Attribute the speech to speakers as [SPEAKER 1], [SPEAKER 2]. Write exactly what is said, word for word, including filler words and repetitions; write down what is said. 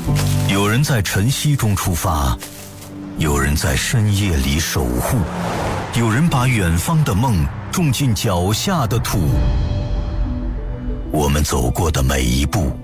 [SPEAKER 1] 有人在晨曦中出发，有人在深夜里守护，有人把远方的梦种进脚下的土。我们走过的每一步，